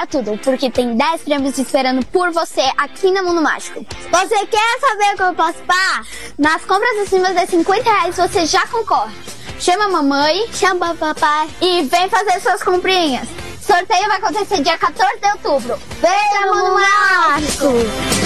tudo, porque tem 10 prêmios esperando por você aqui na Mundo Mágico. Você quer saber como participar? Nas compras acima de R$50 você já concorre. Chama a mamãe, chama o papai e vem fazer suas comprinhas. Sorteio vai acontecer dia 14 de outubro. Vem, Mundo Mágico!